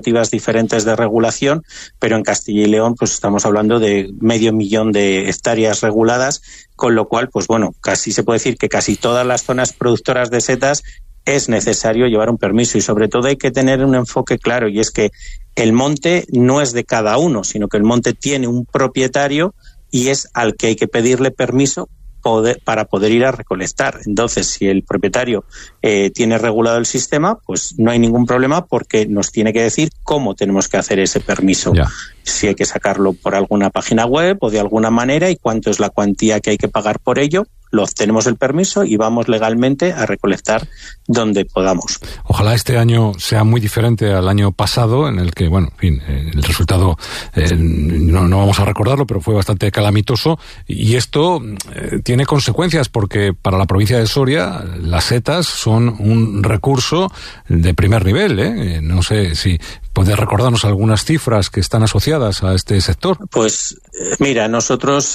diferentes de regulación, pero en Castilla y León pues estamos hablando de 500.000 de hectáreas reguladas, con lo cual, pues bueno, casi se puede decir que casi todas las zonas productoras de setas es necesario llevar un permiso, y sobre todo hay que tener un enfoque claro, y es que el monte no es de cada uno, sino que el monte tiene un propietario y es al que hay que pedirle permiso para poder ir a recolectar. Entonces, si el propietario tiene regulado el sistema, pues no hay ningún problema, porque nos tiene que decir cómo tenemos que hacer ese permiso. Ya. Si hay que sacarlo por alguna página web o de alguna manera, y cuánto es la cuantía que hay que pagar por ello. Lo obtenemos el permiso y vamos legalmente a recolectar donde podamos. Ojalá este año sea muy diferente al año pasado, en el que, bueno, en fin, el resultado no vamos a recordarlo, pero fue bastante calamitoso, y esto tiene consecuencias, porque para la provincia de Soria las setas son un recurso de primer nivel, No sé si ¿puedes recordarnos algunas cifras que están asociadas a este sector? Pues mira, nosotros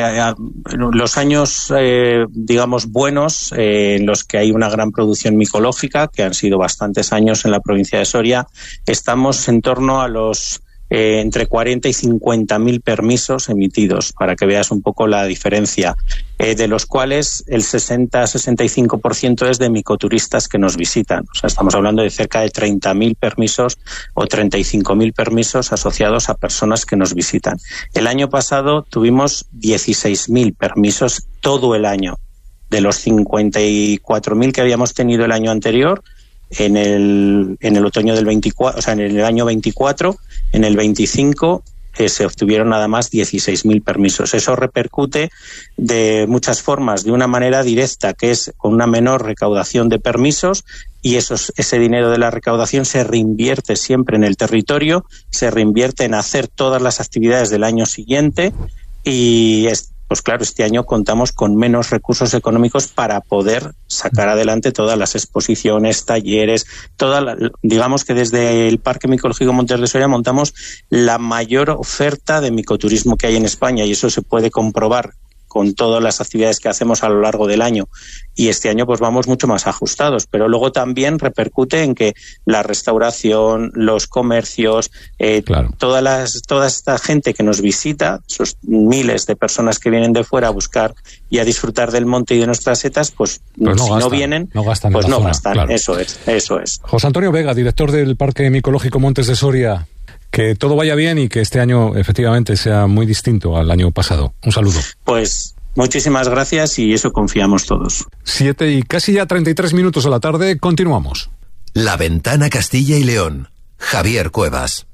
los años digamos buenos, en los que hay una gran producción micológica, que han sido bastantes años en la provincia de Soria, estamos en torno a los entre 40 y 50.000 permisos emitidos, para que veas un poco la diferencia, de los cuales el 60-65% es de micoturistas que nos visitan. O sea, estamos hablando de cerca de 30.000 permisos o 35.000 permisos asociados a personas que nos visitan. El año pasado tuvimos 16.000 permisos todo el año, de los 54.000 que habíamos tenido el año anterior. En el otoño del 24, o sea, en el año 24, en el 25 se obtuvieron nada más 16.000 permisos. Eso repercute de muchas formas, de una manera directa, que es con una menor recaudación de permisos, y ese dinero de la recaudación se reinvierte siempre en el territorio, se reinvierte en hacer todas las actividades del año siguiente, y pues claro, este año contamos con menos recursos económicos para poder sacar adelante todas las exposiciones, talleres, digamos que desde el Parque Micológico Montes de Soria montamos la mayor oferta de micoturismo que hay en España, y eso se puede comprobar con todas las actividades que hacemos a lo largo del año, y este año pues vamos mucho más ajustados, pero luego también repercute en que la restauración, los comercios, claro, toda esta gente que nos visita, esos miles de personas que vienen de fuera a buscar y a disfrutar del monte y de nuestras setas, pues no si gastan, no vienen, no gastan, claro. Eso es. José Antonio Vega, director del Parque Micológico Montes de Soria. Que todo vaya bien y que este año efectivamente sea muy distinto al año pasado. Un saludo. Pues muchísimas gracias, y eso confiamos todos. 7 y casi ya 33 minutos de la tarde, continuamos. La Ventana Castilla y León. Javier Cuevas.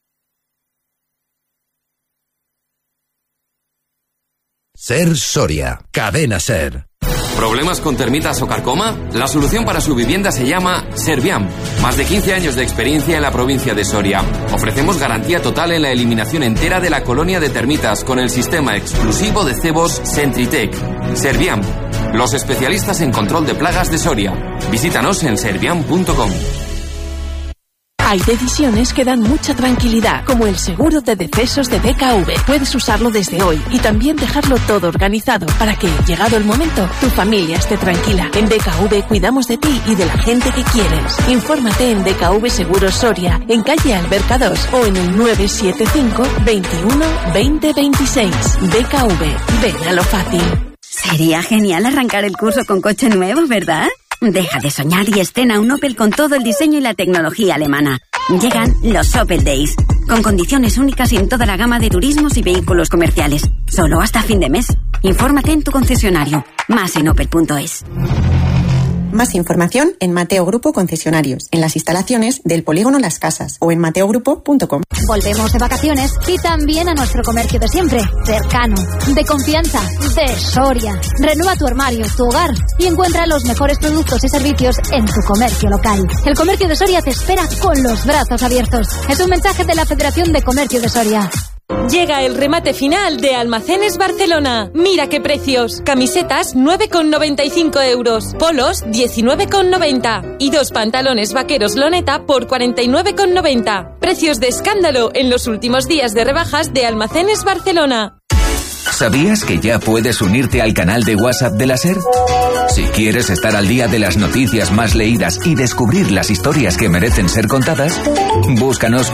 Ser Soria. Cadena Ser. ¿Problemas con termitas o carcoma? La solución para su vivienda se llama Serviam. Más de 15 años de experiencia en la provincia de Soria. Ofrecemos garantía total en la eliminación entera de la colonia de termitas con el sistema exclusivo de cebos Sentritech. Serviam, los especialistas en control de plagas de Soria. Visítanos en serviam.com. Hay decisiones que dan mucha tranquilidad, como el seguro de decesos de DKV. Puedes usarlo desde hoy y también dejarlo todo organizado para que, llegado el momento, tu familia esté tranquila. En DKV cuidamos de ti y de la gente que quieres. Infórmate en DKV Seguros Soria, en calle Alberca 2 o en el 975 21 20 26. DKV, ven a lo fácil. Sería genial arrancar el curso con coche nuevo, ¿verdad? Deja de soñar y estrena un Opel con todo el diseño y la tecnología alemana. Llegan los Opel Days, con condiciones únicas en toda la gama de turismos y vehículos comerciales. Solo hasta fin de mes. Infórmate en tu concesionario. Más en opel.es. Más información en Mateo Grupo Concesionarios, en las instalaciones del Polígono Las Casas o en mateogrupo.com. Volvemos de vacaciones y también a nuestro comercio de siempre, cercano, de confianza, de Soria. Renueva tu armario, tu hogar y encuentra los mejores productos y servicios en tu comercio local. El comercio de Soria te espera con los brazos abiertos. Es un mensaje de la Federación de Comercio de Soria. Llega el remate final de Almacenes Barcelona. Mira qué precios. Camisetas 9,95 €, polos 19,90 y 2 pantalones vaqueros Loneta por 49,90. Precios de escándalo en los últimos días de rebajas de Almacenes Barcelona. ¿Sabías que ya puedes unirte al canal de WhatsApp de la SER? Si quieres estar al día de las noticias más leídas y descubrir las historias que merecen ser contadas, búscanos